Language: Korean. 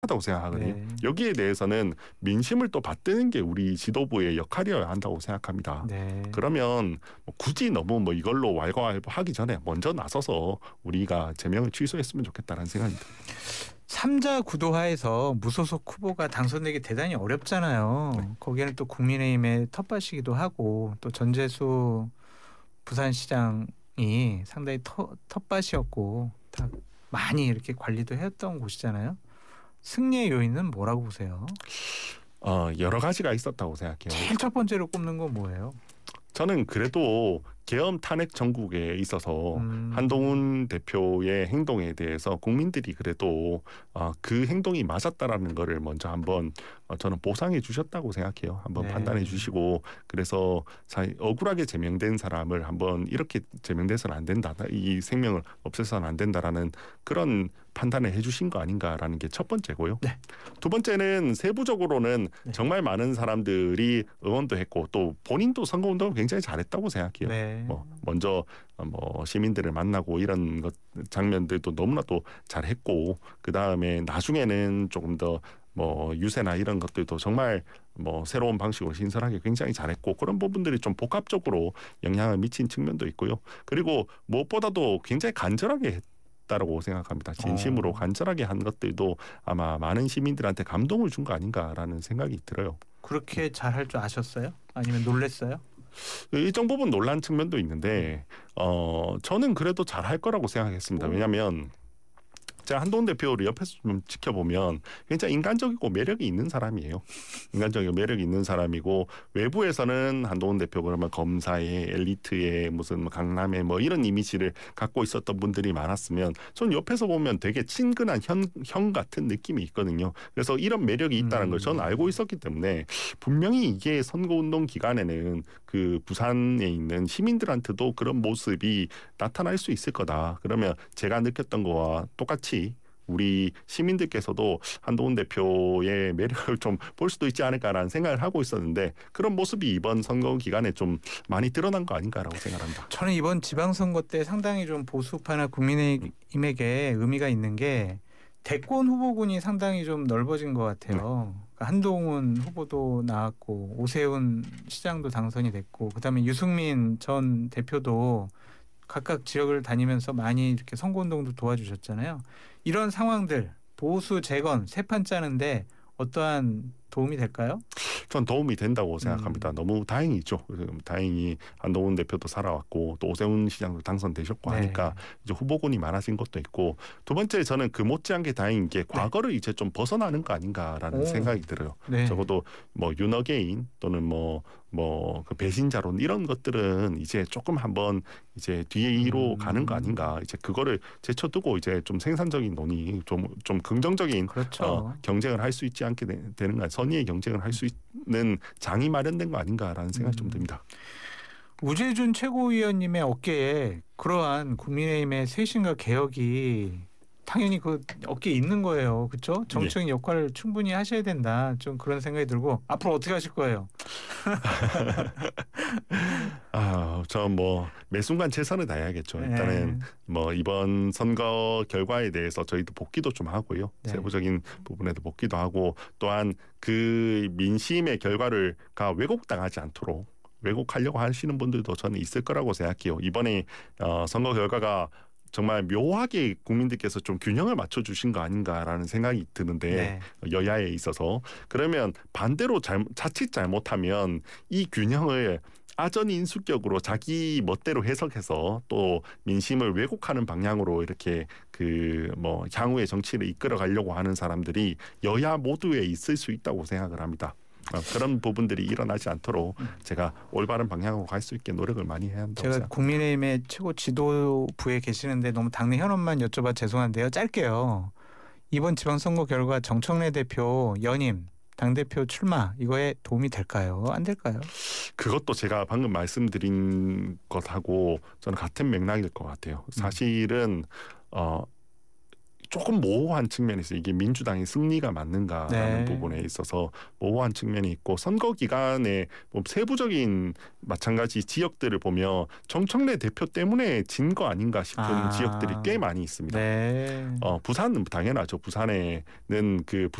다고 생각하거든요. 네. 여기에 대해서는 민심을 또 받드는 게 우리 지도부의 역할이어야 한다고 생각합니다. 네. 그러면 굳이 너무 이걸로 왈가왈부하기 전에 먼저 나서서 우리가 제명을 취소했으면 좋겠다는 생각이 듭니다. 3자 구도하에서 무소속 후보가 당선되기 대단히 어렵잖아요. 네. 거기에는 또 국민의힘의 텃밭이기도 하고 또 전재수 부산시장이 상당히 텃밭이었고 다 많이 이렇게 관리도 했던 곳이잖아요. 승리의 요인은 뭐라고 보세요? 여러 가지가 있었다고 생각해요. 제일 첫 번째로 꼽는 건 뭐예요? 저는 그래도 계엄 탄핵 정국에 있어서 한동훈 대표의 행동에 대해서 국민들이 그래도 그 행동이 맞았다라는 거를 먼저 한번 저는 보상해 주셨다고 생각해요. 한번 네. 판단해 주시고 그래서 억울하게 제명된 사람을 한번 이렇게 제명돼서는 안 된다. 이 생명을 없애서는 안 된다라는 그런 판단을 해 주신 거 아닌가라는 게 첫 번째고요. 네. 두 번째는 세부적으로는 네. 정말 많은 사람들이 응원도 했고 또 본인도 선거운동을 굉장히 잘했다고 생각해요. 네. 먼저 시민들을 만나고 이런 장면들도 너무나도 잘했고 그 다음에 나중에는 조금 더 유세나 이런 것들도 정말 새로운 방식으로 신선하게 굉장히 잘했고 그런 부분들이 좀 복합적으로 영향을 미친 측면도 있고요. 그리고 무엇보다도 굉장히 간절하게 했다라고 생각합니다. 진심으로 간절하게 한 것들도 아마 많은 시민들한테 감동을 준 거 아닌가라는 생각이 들어요. 그렇게 잘할 줄 아셨어요? 아니면 놀랬어요? 일정 부분 논란 측면도 있는데 저는 그래도 잘할 거라고 생각했습니다. 왜냐하면 제가 한동훈 대표를 옆에서 좀 지켜보면 굉장히 인간적이고 매력이 있는 사람이에요. 인간적이고 매력이 있는 사람이고 외부에서는 한동훈 대표 그러면 검사의 엘리트의 무슨 강남의 이런 이미지를 갖고 있었던 분들이 많았으면 저는 옆에서 보면 되게 친근한 형 같은 느낌이 있거든요. 그래서 이런 매력이 있다는 걸 저는 알고 있었기 때문에 분명히 이게 선거운동 기간에는 그 부산에 있는 시민들한테도 그런 모습이 나타날 수 있을 거다. 그러면 제가 느꼈던 거와 똑같이 우리 시민들께서도 한동훈 대표의 매력을 좀 볼 수도 있지 않을까라는 생각을 하고 있었는데 그런 모습이 이번 선거 기간에 좀 많이 드러난 거 아닌가라고 생각합니다. 저는 이번 지방선거 때 상당히 좀 보수파나 국민의힘에게 의미가 있는 게 대권 후보군이 상당히 좀 넓어진 것 같아요. 그러니까 한동훈 후보도 나왔고 오세훈 시장도 당선이 됐고 그다음에 유승민 전 대표도 각각 지역을 다니면서 많이 이렇게 선거운동도 도와주셨잖아요. 이런 상황들 보수 재건 새 판 짜는데 어떠한 도움이 될까요? 전 도움이 된다고 생각합니다. 너무 다행이죠. 다행히 한동훈 대표도 살아왔고 또 오세훈 시장도 당선되셨고 하니까 이제 후보군이 많아진 것도 있고 두 번째 저는 그 못지않게 다행인 게 과거를 이제 좀 벗어나는 거 아닌가라는 생각이 들어요. 적어도 윤어게인 또는 그 배신자론 이런 것들은 이제 조금 한번 이제 뒤로 가는 거 아닌가. 이제 그거를 제쳐두고 이제 좀 생산적인 논의, 좀 긍정적인 경쟁을 할 수 있지 않게 되는 거, 선의의 경쟁을 할 수 있는 장이 마련된 거 아닌가라는 생각이 좀 듭니다. 우재준 최고위원님의 어깨에 그러한 국민의힘의 쇄신과 개혁이 당연히 그 어깨에 있는 거예요. 그렇죠? 정치적인 역할을 충분히 하셔야 된다. 좀 그런 생각이 들고 앞으로 어떻게 하실 거예요? 저 매 순간 최선을 다해야겠죠. 일단은 이번 선거 결과에 대해서 저희도 복귀도 좀 하고요. 세부적인 부분에도 복귀도 하고 또한 그 민심의 결과가 왜곡당하지 않도록 왜곡하려고 하시는 분들도 저는 있을 거라고 생각해요. 이번에 선거 결과가 정말 묘하게 국민들께서 좀 균형을 맞춰주신 거 아닌가라는 생각이 드는데 여야에 있어서 그러면 반대로 자칫 잘못하면 이 균형을 아전인수격으로 자기 멋대로 해석해서 또 민심을 왜곡하는 방향으로 이렇게 향후의 정치를 이끌어 가려고 하는 사람들이 여야 모두에 있을 수 있다고 생각을 합니다. 그런 부분들이 일어나지 않도록 제가 올바른 방향으로 갈 수 있게 노력을 많이 해야 한다고 제가 생각합니다. 국민의힘의 최고 지도부에 계시는데 너무 당내 현안만 여쭤봐 죄송한데요. 짧게요. 이번 지방선거 결과 정청래 대표 연임 당대표 출마 이거에 도움이 될까요? 안 될까요? 그것도 제가 방금 말씀드린 것하고 저는 같은 맥락일 것 같아요. 사실은 조금 모호한 측면이 있어요. 이게 민주당의 승리가 맞는가라는 네. 부분에 있어서 모호한 측면이 있고 선거 기간에 뭐 세부적인 마찬가지 지역들을 보면 정청래 대표 때문에 진 거 아닌가 싶은 지역들이 꽤 많이 있습니다. 네. 부산은 당연하죠. 부산에는 그